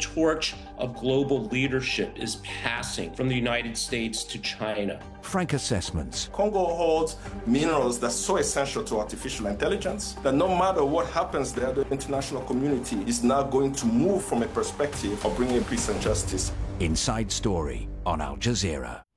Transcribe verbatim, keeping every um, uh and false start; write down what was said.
torch of global leadership is passing from the United States to China. Frank Assessments. Congo holds minerals that's so essential to artificial intelligence that no matter what happens there, the international community is now going to move from a perspective of bringing peace and justice. Inside Story on Al Jazeera.